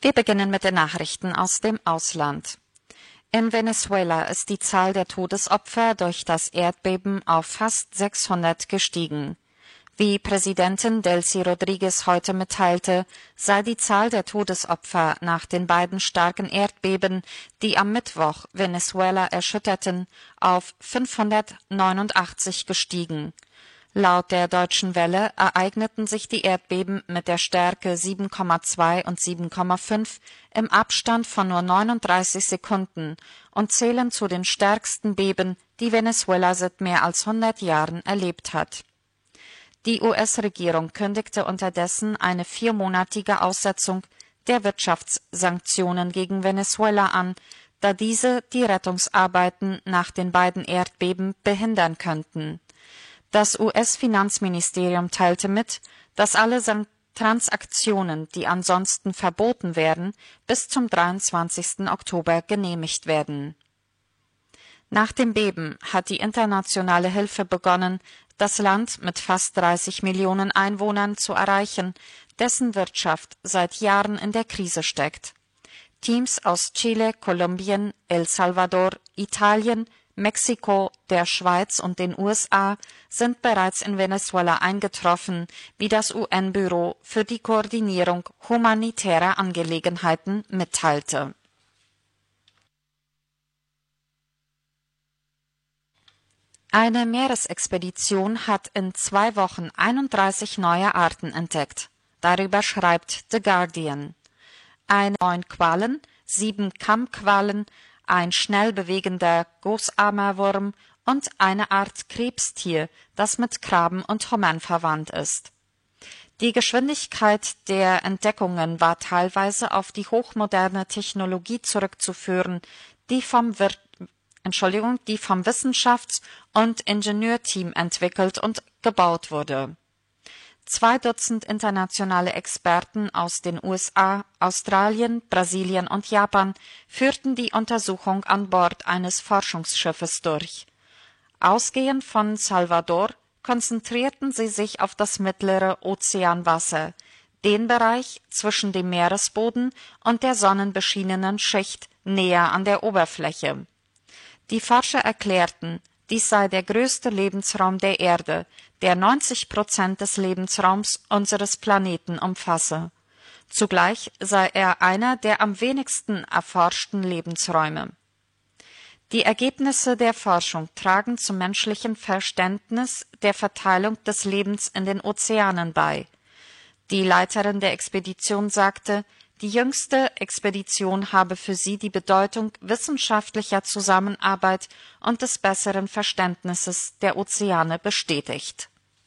Wir beginnen mit den Nachrichten aus dem Ausland. In Venezuela ist die Zahl der Todesopfer durch das Erdbeben auf fast 600 gestiegen. Wie Präsidentin Delcy Rodríguez heute mitteilte, sei die Zahl der Todesopfer nach den beiden starken Erdbeben, die am Mittwoch Venezuela erschütterten, auf 589 gestiegen. Laut der Deutschen Welle ereigneten sich die Erdbeben mit der Stärke 7,2 und 7,5 im Abstand von nur 39 Sekunden und zählen zu den stärksten Beben, die Venezuela seit mehr als 100 Jahren erlebt hat. Die US-Regierung kündigte unterdessen eine 4-monatige Aussetzung der Wirtschaftssanktionen gegen Venezuela an, da diese die Rettungsarbeiten nach den beiden Erdbeben behindern könnten. Das US-Finanzministerium teilte mit, dass alle Transaktionen, die ansonsten verboten wären, bis zum 23. Oktober genehmigt werden. Nach dem Beben hat die internationale Hilfe begonnen, das Land mit fast 30 Millionen Einwohnern zu erreichen, dessen Wirtschaft seit Jahren in der Krise steckt. Teams aus Chile, Kolumbien, El Salvador, Italien, Mexiko, der Schweiz und den USA sind bereits in Venezuela eingetroffen, wie das UN-Büro für die Koordinierung humanitärer Angelegenheiten mitteilte. Eine Meeresexpedition hat in 2 Wochen 31 neue Arten entdeckt. Darüber schreibt The Guardian. 9 Quallen, 7 Kammquallen, ein schnell bewegender Großarmerwurm und eine Art Krebstier, das mit Kraben und Hummern verwandt ist. Die Geschwindigkeit der Entdeckungen war teilweise auf die hochmoderne Technologie zurückzuführen, die vom Wissenschafts- und Ingenieurteam entwickelt und gebaut wurde. 2 Dutzend internationale Experten aus den USA, Australien, Brasilien und Japan führten die Untersuchung an Bord eines Forschungsschiffes durch. Ausgehend von Salvador konzentrierten sie sich auf das mittlere Ozeanwasser, den Bereich zwischen dem Meeresboden und der sonnenbeschienenen Schicht näher an der Oberfläche. Die Forscher erklärten, dies sei der größte Lebensraum der Erde, der 90% des Lebensraums unseres Planeten umfasse. Zugleich sei er einer der am wenigsten erforschten Lebensräume. Die Ergebnisse der Forschung tragen zum menschlichen Verständnis der Verteilung des Lebens in den Ozeanen bei. Die Leiterin der Expedition sagte, die jüngste Expedition habe für sie die Bedeutung wissenschaftlicher Zusammenarbeit und des besseren Verständnisses der Ozeane bestätigt.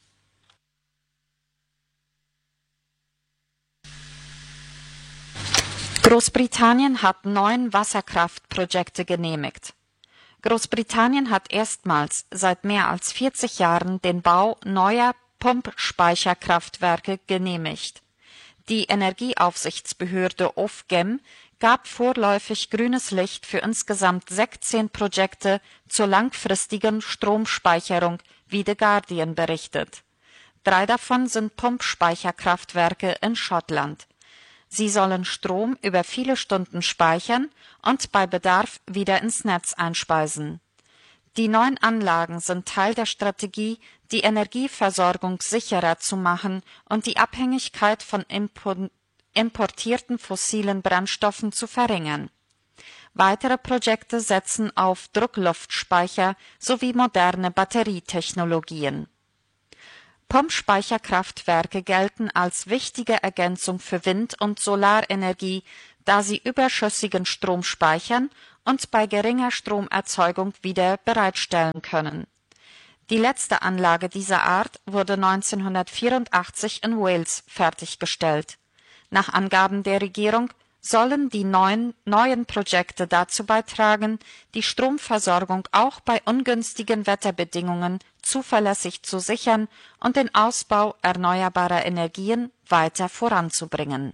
Großbritannien hat 9 Wasserkraftprojekte genehmigt. Großbritannien hat erstmals seit mehr als 40 Jahren den Bau neuer Pumpspeicherkraftwerke genehmigt. Die Energieaufsichtsbehörde Ofgem gab vorläufig grünes Licht für insgesamt 16 Projekte zur langfristigen Stromspeicherung, wie The Guardian berichtet. 3 davon sind Pumpspeicherkraftwerke in Schottland. Sie sollen Strom über viele Stunden speichern und bei Bedarf wieder ins Netz einspeisen. Die 9 Anlagen sind Teil der Strategie, die Energieversorgung sicherer zu machen und die Abhängigkeit von importierten fossilen Brennstoffen zu verringern. Weitere Projekte setzen auf Druckluftspeicher sowie moderne Batterietechnologien. Pumpspeicherkraftwerke gelten als wichtige Ergänzung für Wind- und Solarenergie, da sie überschüssigen Strom speichern und bei geringer Stromerzeugung wieder bereitstellen können. Die letzte Anlage dieser Art wurde 1984 in Wales fertiggestellt. Nach Angaben der Regierung sollen die 9 neuen Projekte dazu beitragen, die Stromversorgung auch bei ungünstigen Wetterbedingungen zuverlässig zu sichern und den Ausbau erneuerbarer Energien weiter voranzubringen.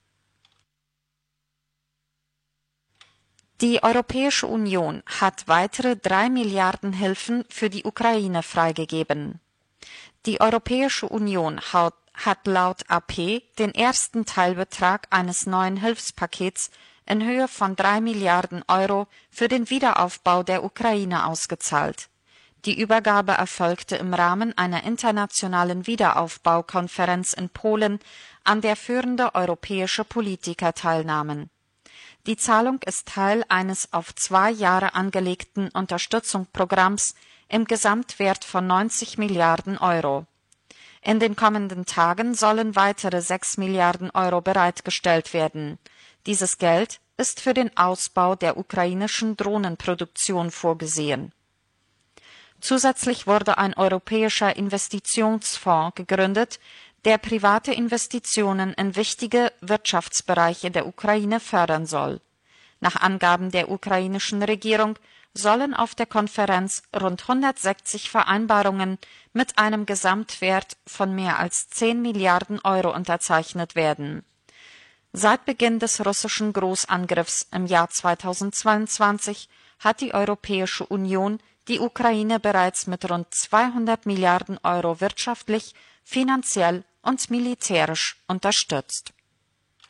Die Europäische Union hat weitere 3 Milliarden Hilfen für die Ukraine freigegeben. Die Europäische Union hat laut AP den ersten Teilbetrag eines neuen Hilfspakets in Höhe von 3 Milliarden Euro für den Wiederaufbau der Ukraine ausgezahlt. Die Übergabe erfolgte im Rahmen einer internationalen Wiederaufbaukonferenz in Polen, an der führende europäische Politiker teilnahmen. Die Zahlung ist Teil eines auf 2 Jahre angelegten Unterstützungsprogramms im Gesamtwert von 90 Milliarden Euro. In den kommenden Tagen sollen weitere 6 Milliarden Euro bereitgestellt werden. Dieses Geld ist für den Ausbau der ukrainischen Drohnenproduktion vorgesehen. Zusätzlich wurde ein europäischer Investitionsfonds gegründet, der private Investitionen in wichtige Wirtschaftsbereiche der Ukraine fördern soll. Nach Angaben der ukrainischen Regierung sollen auf der Konferenz rund 160 Vereinbarungen mit einem Gesamtwert von mehr als 10 Milliarden Euro unterzeichnet werden. Seit Beginn des russischen Großangriffs im Jahr 2022 hat die Europäische Union die Ukraine bereits mit rund 200 Milliarden Euro wirtschaftlich, finanziell und militärisch unterstützt.